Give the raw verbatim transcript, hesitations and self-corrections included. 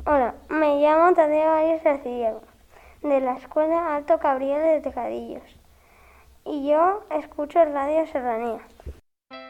Hola, me llamo Tadeo Arias García, de la Escuela Alto Cabriel de Tecadillos, y yo escucho Radio Serranía.